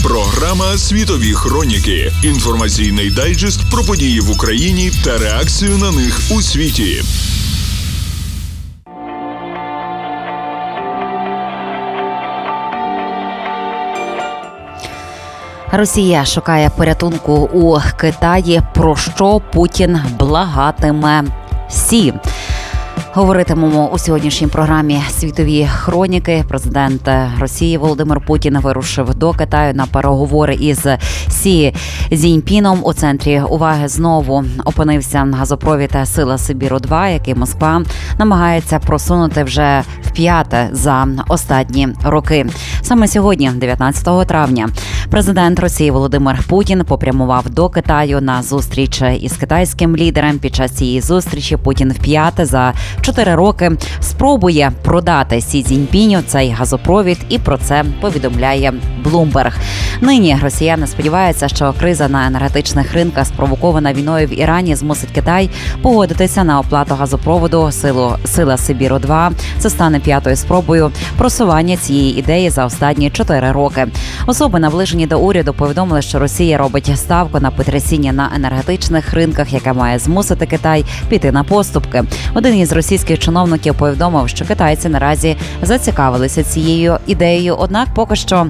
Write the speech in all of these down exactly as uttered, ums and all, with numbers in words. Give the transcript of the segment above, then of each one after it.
Програма «Світові хроніки». Інформаційний дайджест про події в Україні та реакцію на них у світі. Росія шукає порятунку у Китаї, про що Путін благатиме Сі. Говоритимемо у сьогоднішній програмі «Світові хроніки». Президент Росії Володимир Путін вирушив до Китаю на переговори із Сі Цзіньпіном. У центрі уваги знову опинився газопровід «Сила Сибіру-два», який Москва намагається просунути вже вп'яте за останні роки. Саме сьогодні, дев'ятнадцятого травня, президент Росії Володимир Путін попрямував до Китаю на зустріч із китайським лідером. Під час цієї зустрічі Путін вп'яте за чотири роки спробує продати Сі Цзіньпіню цей газопровід, і про це повідомляє Bloomberg. Нині росіяни сподіваються, що криза на енергетичних ринках, спровокована війною в Ірані, змусить Китай погодитися на оплату газопроводу «Силу, «Сила Сибіру-два». Це стане п'ятою спробою просування цієї ідеї за останні чотири роки. Особи, наближені до уряду, повідомили, що Росія робить ставку на потрясіння на енергетичних ринках, яке має змусити Китай піти на поступки. Один із російських чиновників повідомив, що китайці наразі зацікавилися цією ідеєю, однак поки що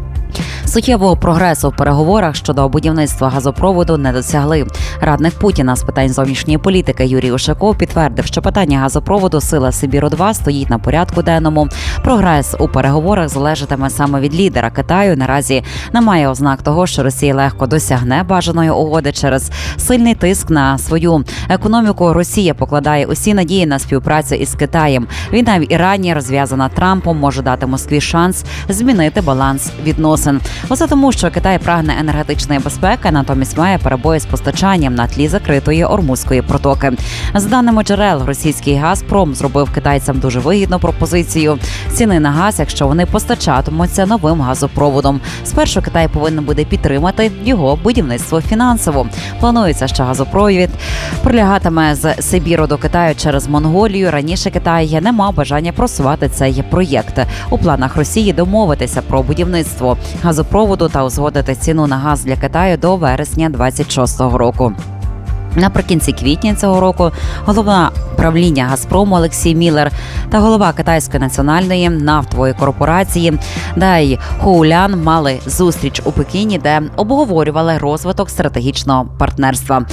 суттєвого прогресу в переговорах щодо будівництва газопроводу не досягли. Радник Путіна з питань зовнішньої політики Юрій Ушаков підтвердив, що питання газопроводу «Сила Сибіру-два» стоїть на порядку денному. Прогрес у переговорах залежатиме саме від лідера Китаю. Наразі немає ознак того, що Росія легко досягне бажаної угоди через сильний тиск на свою економіку. Росія покладає усі надії на співпрацю із Китаєм. Війна в Ірані, розв'язана Трампом, може дати Москві шанс змінити баланс відносин. Усе тому, що Китай прагне енергетичної безпеки, натомість має перебої з постачанням на тлі закритої Ормузької протоки. За даними джерел, російський «Газпром» зробив китайцям дуже вигідну пропозицію ціни на газ, якщо вони постачатимуться новим газопроводом. Спершу Китай повинен буде підтримати його будівництво фінансово. Планується, що газопровід пролягатиме з Сибіру до Китаю через Монголію. Раніше Китай не мав бажання просувати цей проєкт. У планах Росії домовитися про будівництво газопроводу та узгодити ціну на газ для Китаю до вересня двадцять шостого року. Наприкінці квітня цього року голова правління «Газпрому» Олексій Міллер та голова Китайської національної нафтової корпорації Дай Хоулян мали зустріч у Пекіні, де обговорювали розвиток стратегічного партнерства.